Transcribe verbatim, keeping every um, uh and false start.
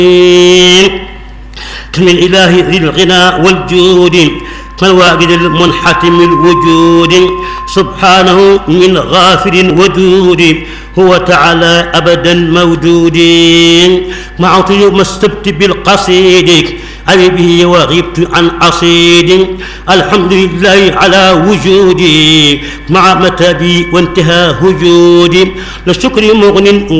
كم الإله ذي الغنى والجود كالواجد المنحتم الوجود سبحانه من غافر ودود هو تعالى أبدا موجود معطي ما استبت بالقصيد أبي به وغبت عن أصيد الحمد لله على وجودي مع متابي وانتهى هجودي للشكر مغن